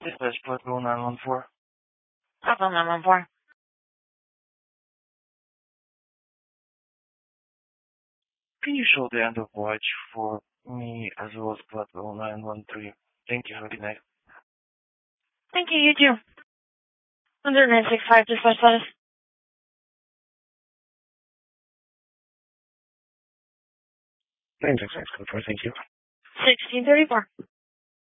Dispatch Platform 914. Platform 914. Can you show the end of watch for me as well as Platform 913? Thank you. Have a good night. Thank you, you too. 106.5 dispatch status. 966, code 4, thank you. 1634.